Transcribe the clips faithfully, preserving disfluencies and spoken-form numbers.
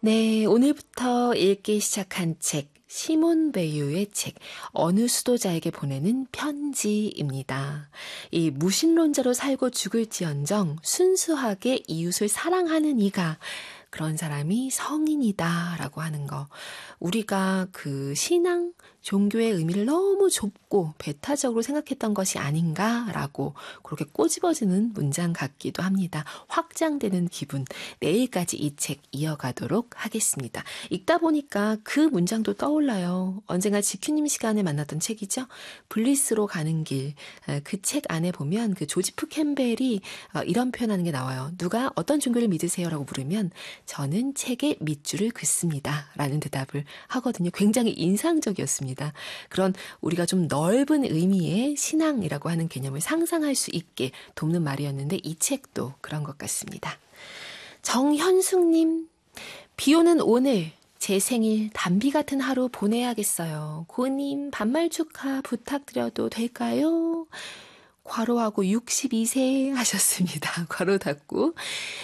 네, 오늘부터 읽기 시작한 책, 시몬 베유의 책, 어느 수도자에게 보내는 편지입니다. 이 무신론자로 살고 죽을지언정 순수하게 이웃을 사랑하는 이가 그런 사람이 성인이다 라고 하는 거. 우리가 그 신앙, 종교의 의미를 너무 좁고 배타적으로 생각했던 것이 아닌가라고 그렇게 꼬집어지는 문장 같기도 합니다. 확장되는 기분. 내일까지 이 책 이어가도록 하겠습니다. 읽다 보니까 그 문장도 떠올라요. 언젠가 지큐님 시간에 만났던 책이죠. 블리스로 가는 길. 그 책 안에 보면 그 조지프 캠벨이 이런 표현하는 게 나와요. 누가 어떤 종교를 믿으세요? 라고 물으면 저는 책에 밑줄을 긋습니다. 라는 대답을 하거든요. 굉장히 인상적이었습니다. 그런 우리가 좀 넓은 의미의 신앙이라고 하는 개념을 상상할 수 있게 돕는 말이었는데 이 책도 그런 것 같습니다. 정현숙님, 비 오는 오늘 제 생일 단비 같은 하루 보내야겠어요. 고님 반말 축하 부탁드려도 될까요? 괄호하고 육십이 세 하셨습니다. 괄호 닫고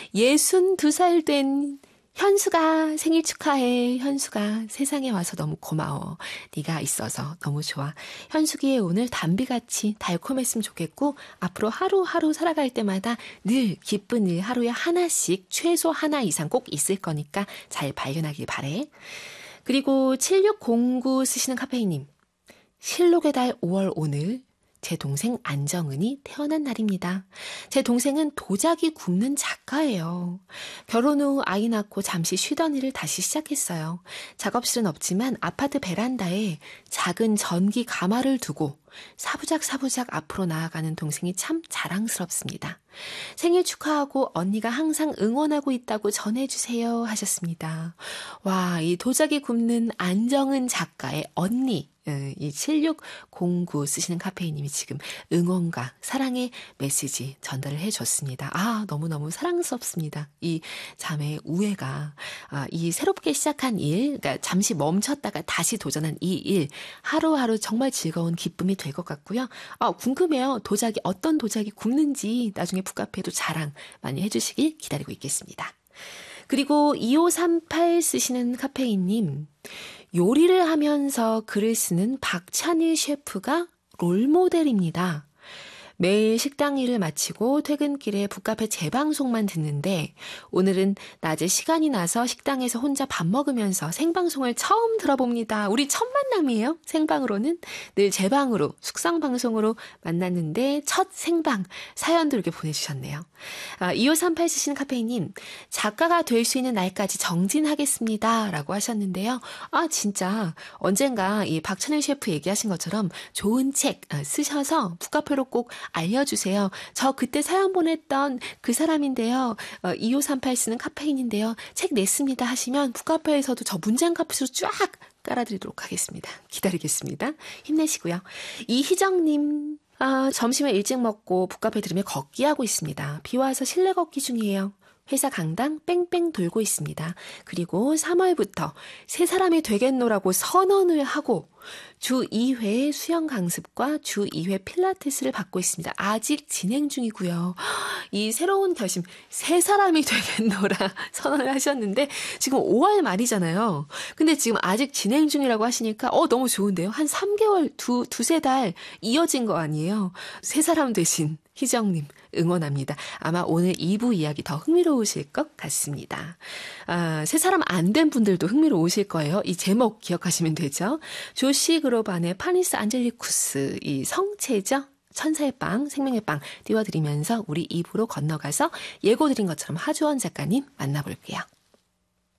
예순두 살 된 현수가 생일 축하해. 현수가 세상에 와서 너무 고마워. 네가 있어서 너무 좋아. 현숙이의 오늘 단비같이 달콤했으면 좋겠고 앞으로 하루하루 살아갈 때마다 늘 기쁜 일 하루에 하나씩 최소 하나 이상 꼭 있을 거니까 잘 발견하길 바래. 그리고 칠육공구 쓰시는 카페이님. 실록의 달 오월 오늘 제 동생 안정은이 태어난 날입니다. 제 동생은 도자기 굽는 작가예요. 결혼 후 아이 낳고 잠시 쉬던 일을 다시 시작했어요. 작업실은 없지만 아파트 베란다에 작은 전기 가마를 두고 사부작 사부작 앞으로 나아가는 동생이 참 자랑스럽습니다. 생일 축하하고 언니가 항상 응원하고 있다고 전해주세요 하셨습니다. 와, 이 도자기 굽는 안정은 작가의 언니. 이 칠육공구 쓰시는 카페이님이 지금 응원과 사랑의 메시지 전달을 해줬습니다. 아, 너무너무 사랑스럽습니다. 이 자매의 우애가, 아, 이 새롭게 시작한 일, 그러니까 잠시 멈췄다가 다시 도전한 이 일, 하루하루 정말 즐거운 기쁨이 될 것 같고요. 아, 궁금해요. 도자기, 어떤 도자기 굽는지 나중에 북카페도 자랑 많이 해주시길 기다리고 있겠습니다. 그리고 이오삼팔 쓰시는 카페이님, 요리를 하면서 글을 쓰는 박찬일 셰프가 롤모델입니다. 매일 식당 일을 마치고 퇴근길에 북카페 재방송만 듣는데 오늘은 낮에 시간이 나서 식당에서 혼자 밥 먹으면서 생방송을 처음 들어봅니다. 우리 첫 만남이에요. 생방으로는 늘 재방으로 숙성방송으로 만났는데 첫 생방 사연도 이렇게 보내주셨네요. 아, 이오삼팔 쓰시는 카페이님, 작가가 될 수 있는 날까지 정진하겠습니다 라고 하셨는데요. 아, 진짜 언젠가 이 박찬일 셰프 얘기하신 것처럼 좋은 책 쓰셔서 북카페로 꼭 알려주세요. 저 그때 사연 보냈던 그 사람인데요. 어, 이오삼팔 쓰는 카페인인데요. 책 냈습니다 하시면 북카페에서도 저 문장 값으로 쫙 깔아드리도록 하겠습니다. 기다리겠습니다. 힘내시고요. 이희정님, 아, 점심을 일찍 먹고 북카페 들으며 걷기 하고 있습니다. 비 와서 실내 걷기 중이에요. 회사 강당 뺑뺑 돌고 있습니다. 그리고 삼월부터 세 사람이 되겠노라고 선언을 하고 주 이 회 수영 강습과 주 이 회 필라테스를 받고 있습니다. 아직 진행 중이고요. 이 새로운 결심, 세 사람이 되겠노라 선언을 하셨는데 지금 오월 말이잖아요. 근데 지금 아직 진행 중이라고 하시니까 어 너무 좋은데요. 한 삼 개월, 두, 두세 달 이어진 거 아니에요. 세 사람 되신 희정님 응원합니다. 아마 오늘 이 부 이야기 더 흥미로우실 것 같습니다. 아, 세 사람 안 된 분들도 흥미로우실 거예요. 이 제목 기억하시면 되죠. 조시 그로반의 파니스 안젤리쿠스, 이 성체죠. 천사의 빵, 생명의 빵 띄워드리면서 우리 이 부로 건너가서 예고 드린 것처럼 하주원 작가님 만나볼게요.